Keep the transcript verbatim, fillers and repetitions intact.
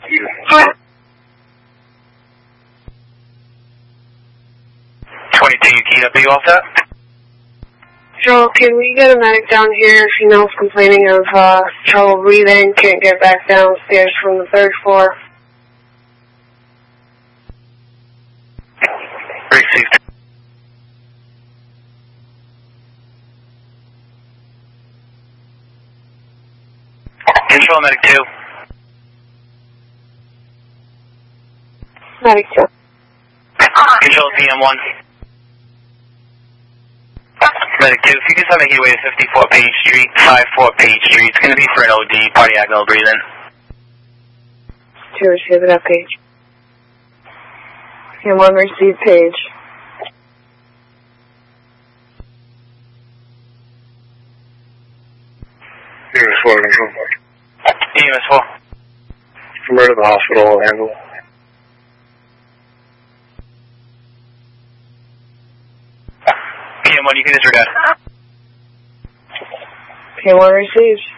twenty-two, you keyed up, are you all set? Joel, can we get a medic down here? Female's complaining of uh, trouble breathing, can't get back downstairs from the third floor. Received. Control, medic two. Medic two. Control, P M one. Medic two, if you can send a heatway to fifty-four Page Street, fifty-four Page Street. It's going to be for an O D, cardiac no breathing. Two, receive it up, Page. P M one, receive Page. E M S four, control. E M S four. From right to the hospital, handle. P M one, you can disregard. P M one, receives.